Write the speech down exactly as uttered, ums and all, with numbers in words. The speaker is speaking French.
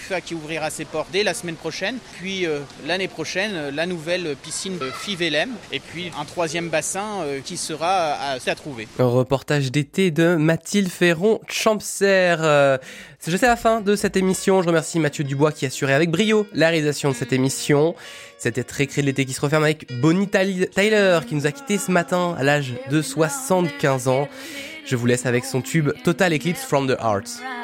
F A qui ouvrira ses portes dès la semaine prochaine. Puis euh, l'année prochaine, la nouvelle piscine Fivelem. Et puis un troisième bassin euh, qui sera à, à trouver. Un reportage d'été de Mathilde Ferron-Champser. Euh, c'est la fin de cette émission. Je remercie Mathieu Dubois qui a assuré avec brio la réalisation de cette émission. C'était Récré de l'été qui se referme avec Bonnie Tyler qui nous a quittés ce matin à l'âge de soixante-quinze ans. Je vous laisse avec son tube Total Eclipse from the Heart.